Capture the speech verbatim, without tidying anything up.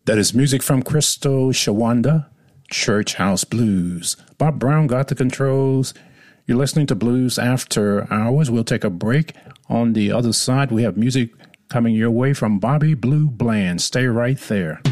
That is music from Crystal Shawanda, Church House Blues. Bob Brown got the controls. You're listening to Blues After Hours. We'll take a break. On the other side, we have music coming your way from Bobby Blue Bland. Stay right there.